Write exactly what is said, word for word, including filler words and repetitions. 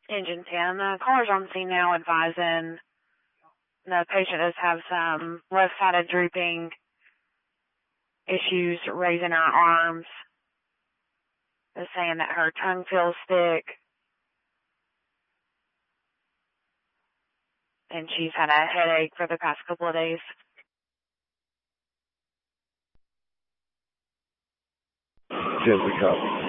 Engine ten. The caller's on scene now advising the patient does have some left-sided drooping issues, raising her arms. They're saying that her tongue feels thick. And she's had a headache for the past couple of days. Gently copy.